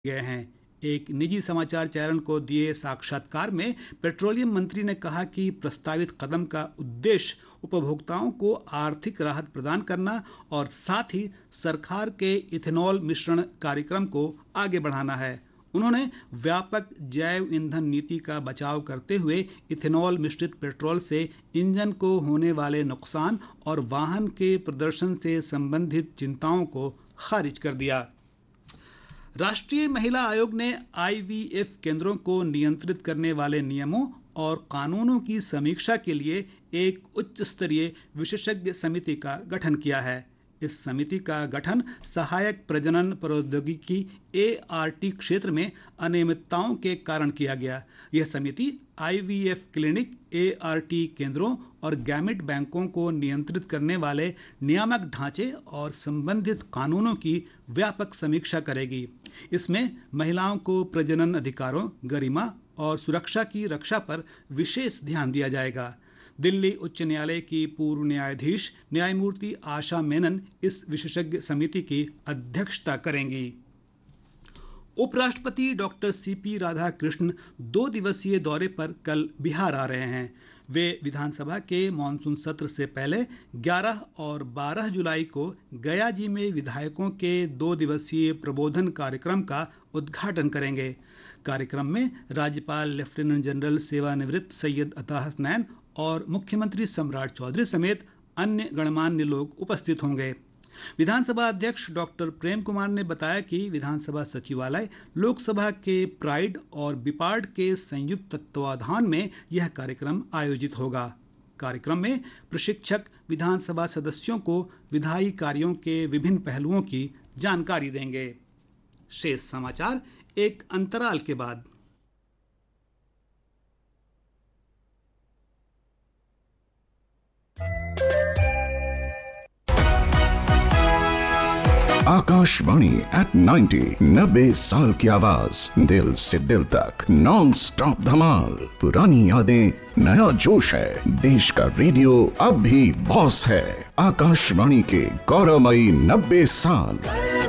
गए हैं। एक निजी समाचार चैनल को दिए साक्षात्कार में पेट्रोलियम मंत्री ने कहा कि प्रस्तावित कदम का उद्देश्य उपभोक्ताओं को आर्थिक राहत प्रदान करना और साथ ही सरकार के इथेनॉल मिश्रण कार्यक्रम को आगे बढ़ाना है। उन्होंने व्यापक जैव ईंधन नीति का बचाव करते हुए इथेनॉल मिश्रित पेट्रोल से इंजन को होने वाले नुकसान और वाहन के प्रदर्शन से संबंधित चिंताओं को खारिज कर दिया। राष्ट्रीय महिला आयोग ने आईवीएफ केंद्रों को नियंत्रित करने वाले नियमों और कानूनों की समीक्षा के लिए एक उच्च स्तरीय विशेषज्ञ समिति का गठन किया है। इस समिति का गठन सहायक प्रजनन प्रौद्योगिकी एआरटी क्षेत्र में अनियमितताओं के कारण किया गया। यह समिति आईवीएफ क्लिनिक, एआरटी केंद्रों और गैमेट बैंकों को नियंत्रित करने वाले नियामक ढांचे और संबंधित कानूनों की व्यापक समीक्षा करेगी। इसमें महिलाओं को प्रजनन अधिकारों, गरिमा और सुरक्षा की रक्षा पर विशेष ध्यान दिया जाएगा। दिल्ली उच्च न्यायालय की पूर्व न्यायाधीश न्यायमूर्ति आशा मेनन इस विशेषज्ञ समिति की अध्यक्षता करेंगी। उपराष्ट्रपति डॉक्टर सीपी राधाकृष्णन 2 दिवसीय दौरे पर कल बिहार आ रहे हैं। वे विधानसभा के मानसून सत्र से पहले 11 और 12 जुलाई को गया जी में विधायकों के 2 दिवसीय प्रबोधन कार्यक्रम का उद्घाटन करेंगे। कार्यक्रम में राज्यपाल लेफ्टिनेंट जनरल सेवानिवृत्त सैयद अता हसनैन और मुख्यमंत्री सम्राट चौधरी समेत अन्य गणमान्य लोग उपस्थित होंगे। विधानसभा अध्यक्ष डॉक्टर प्रेम कुमार ने बताया कि विधानसभा सचिवालय, लोकसभा के प्राइड और बिपार्ड के संयुक्त तत्वाधान में यह कार्यक्रम आयोजित होगा। कार्यक्रम में प्रशिक्षक विधानसभा सदस्यों को विधायी कार्यों के विभिन्न पहलुओं की जानकारी देंगे। शेष समाचार एक अंतराल के बाद। आकाशवाणी एट 90 साल की आवाज, दिल से दिल तक नॉन स्टॉप धमाल। पुरानी यादें, नया जोश है। देश का रेडियो अब भी बॉस है। आकाशवाणी के गौरवमयी 90 साल।